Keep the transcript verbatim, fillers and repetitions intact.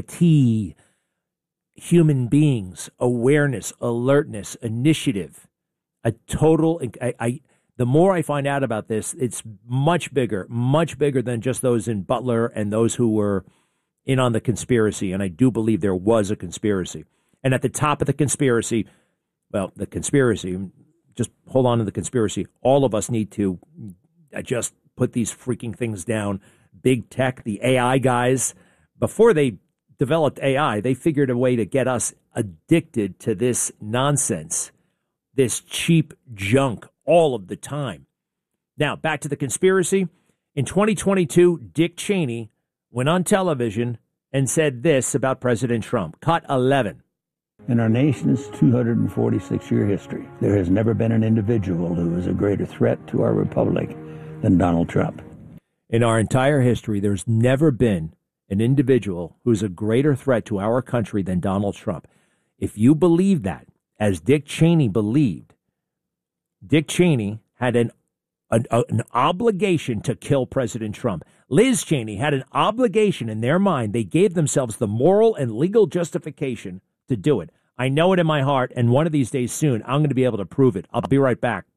T, human beings, awareness, alertness, initiative, a total. I, I the more I find out about this, it's much bigger, much bigger than just those in Butler and those who were in on the conspiracy. And I do believe there was a conspiracy. And at the top of the conspiracy, well, the conspiracy, just hold on to the conspiracy. All of us need to just put these freaking things down. Big tech, the A I guys, before they developed A I, they figured a way to get us addicted to this nonsense, this cheap junk all of the time. Now, back to the conspiracy. In twenty twenty-two, Dick Cheney went on television and said this about President Trump. Cut eleven. In our nation's two hundred forty-six year history, there has never been an individual who is a greater threat to our republic than Donald Trump. In our entire history, there's never been an individual who's a greater threat to our country than Donald Trump. If you believe that, as Dick Cheney believed, Dick Cheney had an, an, an obligation to kill President Trump. Liz Cheney had an obligation in their mind. They gave themselves the moral and legal justification to do it. I know it in my heart, and one of these days soon, I'm going to be able to prove it. I'll be right back.